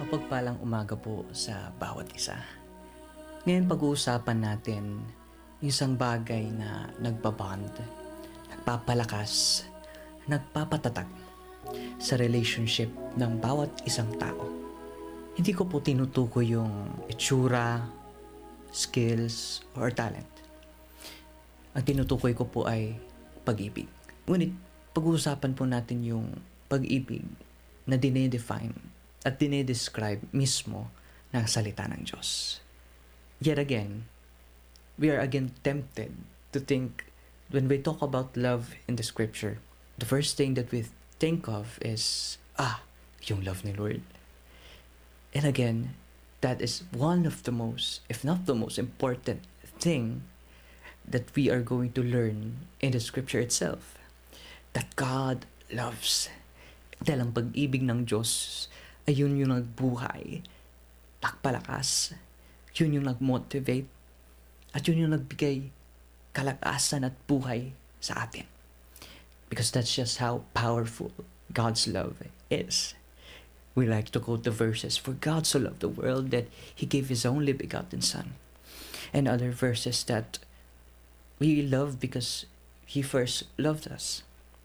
Mapagpalang umaga po sa bawat isa. Ngayon pag-uusapan natin isang bagay na nagbabond, nagpapalakas, nagpapatatag sa relationship ng bawat isang tao. Hindi ko po tinutukoy yung itsura, skills, or talent. Ang tinutukoy ko po ay pag-ibig. Ngunit pag-uusapan po natin yung pag-ibig na dinedefine at dinedescribe mismo ng salita ng Diyos. Yet again, we are again tempted to think when we talk about love in the scripture, the first thing that we think of is, yung love ni Lord. And again, that is one of the most, if not the most important thing that we are going to learn in the scripture itself. That God loves. Dahil ang pag-ibig ng Diyos ay yun yung nagbuhay, nagpalakas, yun yung nag-motivate, at yun yung nagbigay kalakasan at buhay sa atin. Because that's just how powerful God's love is. We like to quote the verses, "For God so loved the world that He gave His only begotten Son." And other verses that we love because He first loved us.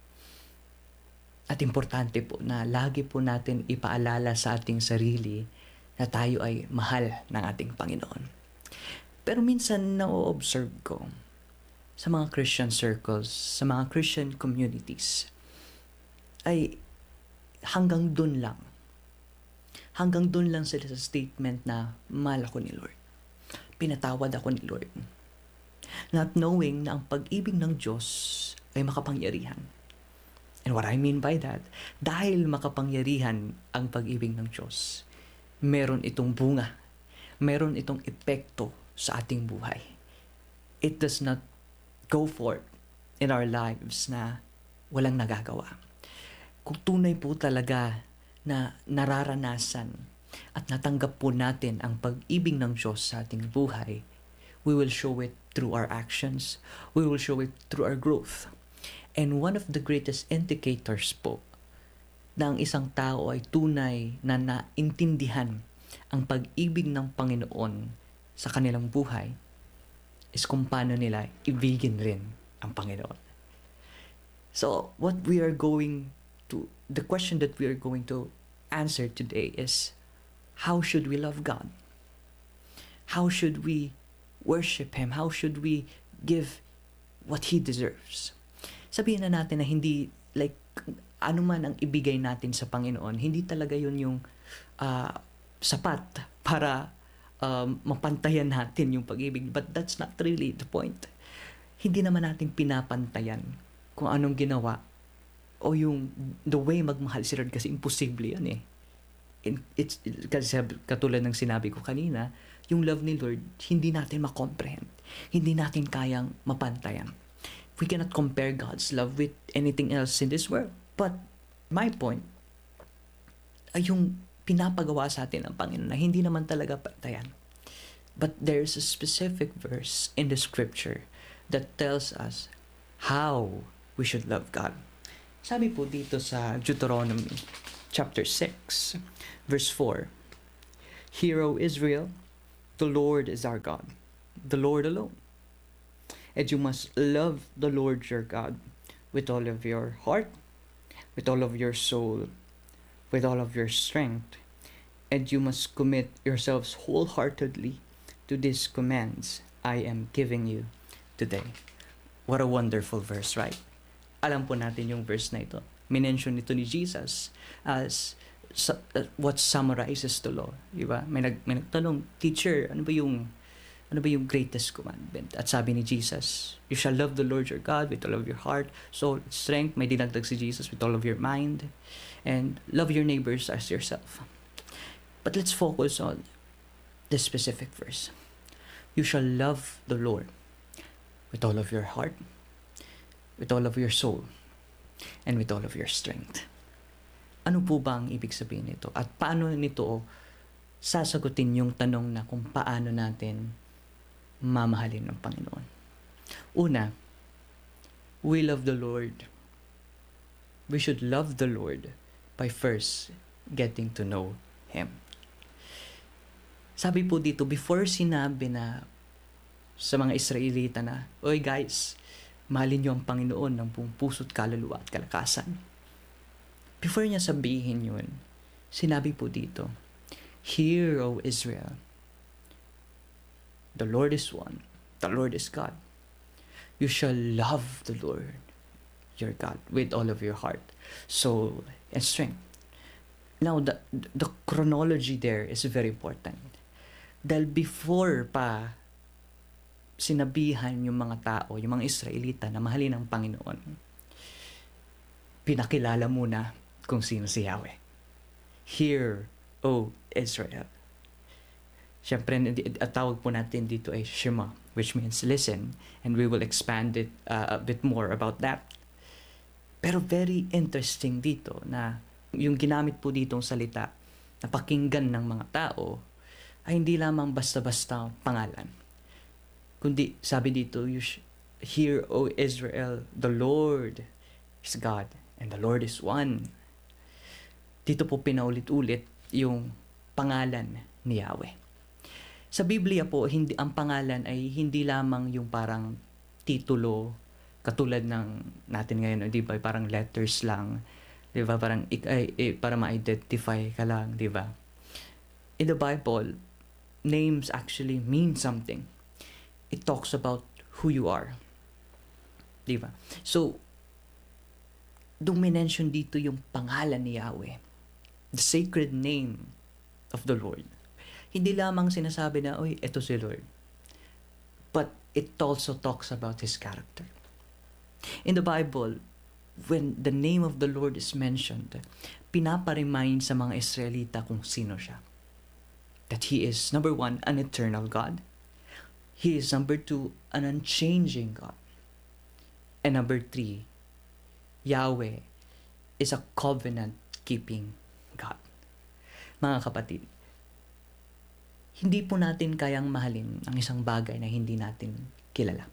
At importante po na lagi po natin ipaalala sa ating sarili na tayo ay mahal ng ating Panginoon. Pero minsan na-observe ko sa mga Christian circles, sa mga Christian communities, ay hanggang dun lang. Hanggang dun lang sila sa statement na mahal ako ni Lord. Pinatawad ako ni Lord. Not knowing na ang pag-ibig ng Diyos ay makapangyarihan. And what I mean by that, dahil makapangyarihan ang pag-ibig ng Diyos, meron itong bunga, meron itong epekto sa ating buhay. It does not go forth in our lives na walang nagagawa. Kung tunay po talaga na nararanasan at natanggap po natin ang pag-ibig ng Diyos sa ating buhay, we will show it through our actions, we will show it through our growth. And one of the greatest indicators po na ang isang tao ay tunay na naintindihan ang pag-ibig ng Panginoon sa kanilang buhay is kung paano nila ibigin rin ang Panginoon. So, the question that we are going to answer today is, how should we love God? How should we worship Him? How should we give what He deserves? Sabihin na natin na hindi, ano man ang ibigay natin sa Panginoon, hindi talaga yun yung sapat para mapantayan natin yung pag-ibig. But that's not really the point. Hindi naman natin pinapantayan kung anong ginawa o yung the way magmahal si Lord, kasi imposible yan eh. Kasi katulad ng sinabi ko kanina, yung love ni Lord, hindi natin makomprehend. Hindi natin kayang mapantayan. We cannot compare God's love with anything else in this world. But my point ay yung pinapagawa sa atin ng Panginoon na hindi naman talaga pantayan. But there's a specific verse in the scripture that tells us how we should love God. Sabi po dito sa Deuteronomy chapter 6, verse 4, "Hear, O Israel, the Lord is our God, the Lord alone. And you must love the Lord your God with all of your heart, with all of your soul, with all of your strength. And you must commit yourselves wholeheartedly to these commands I am giving you today." What a wonderful verse, right? Alam po natin yung verse na ito. Minention ito ni Jesus as what summarizes the law. Diba? May nagtanong, "Teacher, ano ba yung greatest commandment?" At sabi ni Jesus, "You shall love the Lord your God with all of your heart, soul, strength." May dinagdag si Jesus, "with all of your mind. And love your neighbors as yourself." But let's focus on this specific verse. "You shall love the Lord with all of your heart, with all of your soul, and with all of your strength." Ano po ba ang ibig sabihin nito? At paano nito sasagutin yung tanong na kung paano natin mamahalin ng Panginoon? Una, we love the Lord. We should love the Lord by first getting to know Him. Sabi po dito, before sinabi na sa mga Israelita na, "Oy guys, mahalin niyo ang Panginoon ng buong puso't kaluluwa at kalakasan." Before niya sabihin yun, sinabi po dito, "Hear, O Israel, the Lord is one, the Lord is God. You shall love the Lord your God with all of your heart, soul, and strength." Now, the chronology there is very important. Dahil before pa sinabihan yung mga tao, yung mga Israelita na mahalin ang Panginoon, pinakilala muna kung sino si Yahweh. Hear, O Israel. Siyempre, at tawag po natin dito ay Shema, which means listen, and we will expand it a bit more about that. Pero very interesting dito na yung ginamit po ditong salita na pakinggan ng mga tao ay hindi lamang basta-basta pangalan. Kundi sabi dito, "Hear, O Israel, the Lord is God, and the Lord is one." Dito po pinaulit-ulit yung pangalan ni Yahweh. Sa Biblia po, ang pangalan ay hindi lamang yung parang titulo, katulad ng natin ngayon, di ba? Parang letters lang, di ba? Parang para ma-identify ka lang, di ba? In the Bible, names actually mean something. It talks about who you are. Di ba? So, doon minention dito yung pangalan ni Yahweh, the sacred name of the Lord. Hindi lamang sinasabi na, "Oy, ito si Lord." But it also talks about His character. In the Bible, when the name of the Lord is mentioned, pinaparemind sa mga Israelita kung sino siya. That He is, number one, an eternal God. He is, number two, an unchanging God. And number three, Yahweh is a covenant-keeping God. Mga kapatid, hindi po natin kayang mahalin ang isang bagay na hindi natin kilala.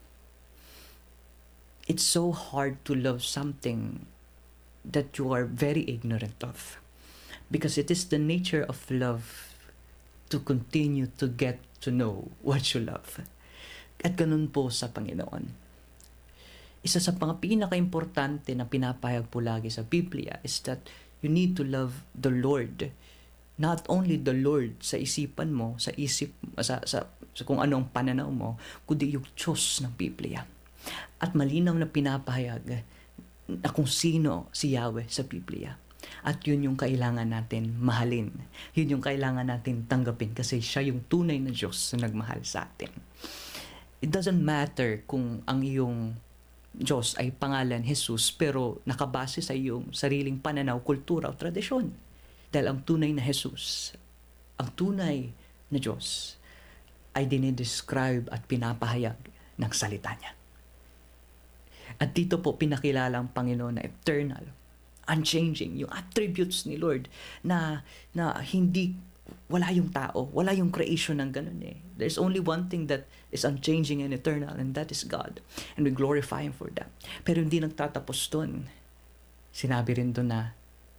It's so hard to love something that you are very ignorant of, because it is the nature of love to continue to get to know what you love. At ganun po sa Panginoon. Isa sa mga pinaka-importante na pinapahayag po lagi sa Biblia is that you need to love the Lord. Not only the Lord sa isipan mo, sa kung anong pananaw mo, kundi yung Diyos ng Biblia. At malinaw na pinapahayag na kung sino si Yahweh sa Biblia. At yun yung kailangan natin mahalin. Yun yung kailangan natin tanggapin kasi siya yung tunay na Diyos na nagmahal sa atin. It doesn't matter kung ang iyong Diyos ay pangalan Jesus pero nakabase sa iyong sariling pananaw, kultura o tradisyon. Dahil ang tunay na Jesus, ang tunay na Diyos, ay dinidescribe at pinapahayag ng salita niya. At dito po pinakilala ang Panginoon na eternal, unchanging, yung attributes ni Lord na hindi, wala yung tao, wala yung creation ng ganun eh. There's only one thing that is unchanging and eternal, and that is God. And we glorify Him for that. Pero hindi nagtatapos dun. Sinabi rin dun na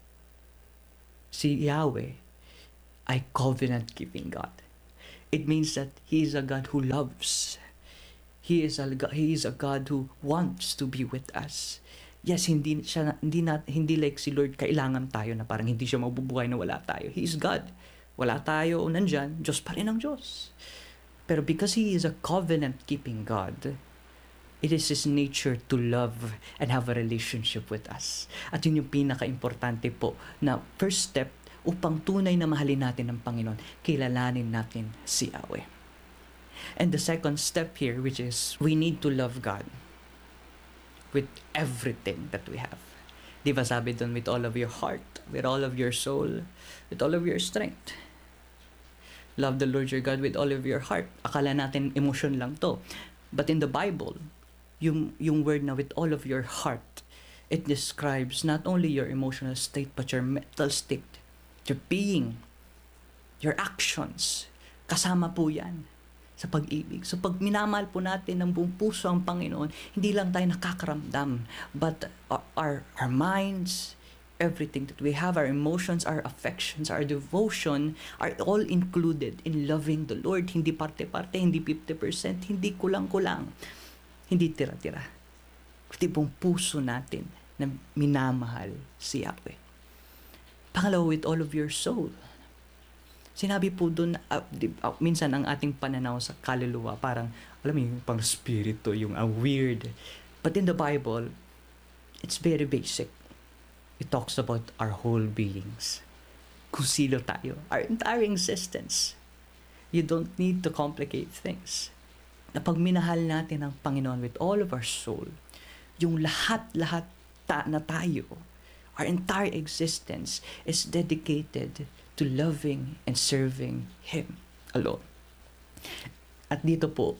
si Yahweh ay covenant-keeping God. It means that He is a God who loves. He is a God who wants to be with us. Yes, hindi like si Lord kailangan tayo na parang hindi siya mabubuhay na wala tayo. He is God. Wala tayo o nandyan, Diyos pa rin ang Diyos. Pero because He is a covenant-keeping God, it is His nature to love and have a relationship with us. At yun yung pinaka-importante po na first step upang tunay na mahalin natin ang Panginoon, kilalanin natin si Yahweh. And the second step here, which is we need to love God with everything that we have. Di ba sabi doon, with all of your heart, with all of your soul, with all of your strength. Love the Lord your God with all of your heart. Akala natin emotion lang to. But in the Bible, yung word na with all of your heart, it describes not only your emotional state, but your mental state, your being, your actions. Kasama po yan sa pag-ibig. So pag minamahal po natin ng buong puso ang Panginoon, hindi lang tayo nakakaramdam, but our minds, everything that we have, our emotions, our affections, our devotion, are all included in loving the Lord. Hindi parte-parte, hindi 50%, hindi kulang-kulang, hindi tira-tira. Kundi buong puso natin na minamahal si Yahweh. Pangalawa, with all of your soul. Sinabi po doon, minsan ang ating pananaw sa kaluluwa, parang, alam mo yung pang spirito, yung weird. But in the Bible, it's very basic. It talks about our whole beings. Kung sino tayo. Our entire existence. You don't need to complicate things. Na pag minahal natin ang Panginoon with all of our soul, yung lahat-lahat na tayo, our entire existence is dedicated to loving and serving Him alone. At dito po,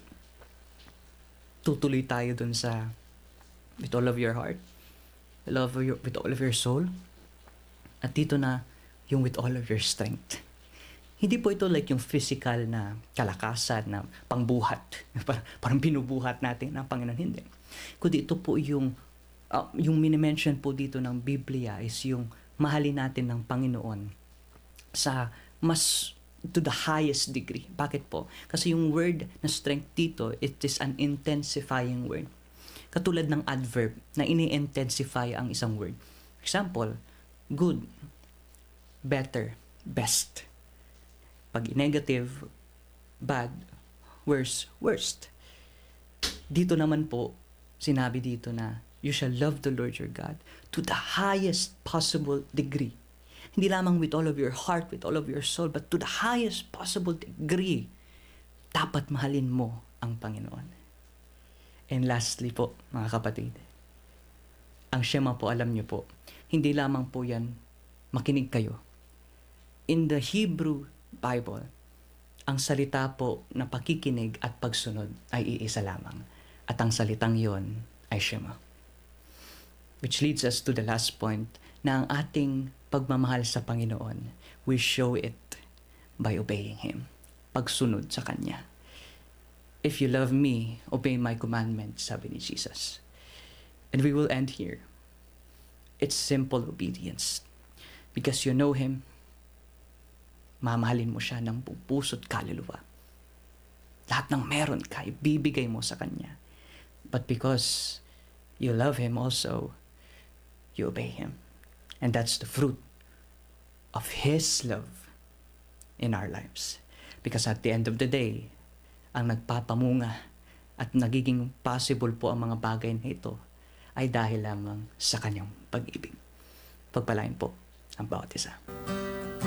tutuloy tayo dun sa with all of your heart, with all of your soul, at dito na yung with all of your strength. Hindi po ito like yung physical na kalakasan na pangbuhat. Parang binubuhat natin ng Panginoon. Hindi. Kundi ito po yung minimension po dito ng Biblia is yung mahalin natin ng Panginoon sa mas to the highest degree. Bakit po? Kasi yung word na strength dito, it is an intensifying word. Katulad ng adverb na ini-intensify ang isang word. Example, good, better, best. Pag negative, bad, worse, worst. Dito naman po, sinabi dito na you shall love the Lord your God to the highest possible degree. Hindi lamang with all of your heart, with all of your soul, but to the highest possible degree, dapat mahalin mo ang Panginoon. And lastly po, mga kapatid, ang Shema po, alam niyo po, hindi lamang po yan, makinig kayo. In the Hebrew Bible, ang salita po na pakikinig at pagsunod ay iisa lamang. At ang salitang yon ay Shema. Which leads us to the last point, na ang ating pagmamahal sa Panginoon, we show it by obeying Him. Pagsunod sa Kanya. If you love me, obey my commandments, sabi ni Jesus. And we will end here. It's simple obedience. Because you know Him, mamahalin mo siya ng buong puso't kaluluwa. Lahat ng meron ka, ibibigay mo sa Kanya. But because you love Him also, you obey Him. And that's the fruit of His love in our lives. Because at the end of the day, ang nagpapamunga at nagiging possible po ang mga bagay na ito ay dahil lamang sa Kanyang pag-ibig. Pagpalain po ang bawat isa.